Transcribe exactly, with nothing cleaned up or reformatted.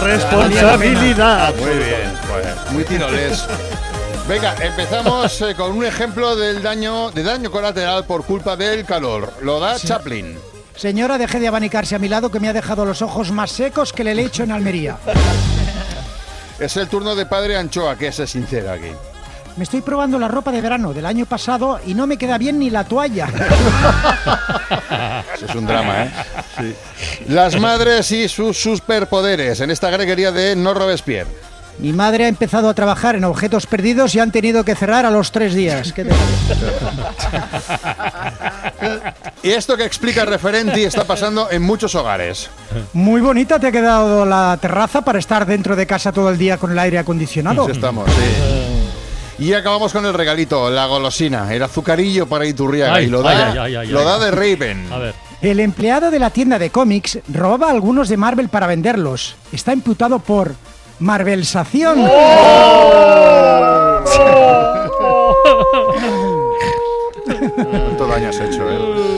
responsabilidad. Muy bien, pues, muy tiroles. Venga, empezamos eh, con un ejemplo del daño, de daño colateral por culpa del calor. Lo da sí. Chaplin. Señora, deje de abanicarse a mi lado, que me ha dejado los ojos más secos que el helecho en Almería. Es el turno de Padre Anchoa, que es sincero aquí. Me estoy probando la ropa de verano del año pasado y no me queda bien ni la toalla. Eso es un drama, ¿eh? Sí. Las madres y sus superpoderes en esta greguería de No Robespierre. Mi madre ha empezado a trabajar en objetos perdidos y han tenido que cerrar a los tres días. ¿Qué te Y esto que explica Referenti está pasando en muchos hogares. Muy bonita te ha quedado la terraza para estar dentro de casa todo el día con el aire acondicionado. Sí, estamos, sí. Y acabamos con el regalito, la golosina, el azucarillo para Iturriaga. Ay, y lo da, ay, ay, ay, lo ay, da ay. de Raven. A ver. El empleado de la tienda de cómics robaba algunos de Marvel para venderlos. Está imputado por Marvelsación. ¡Oh! ¿Cuánto daño has hecho, eh?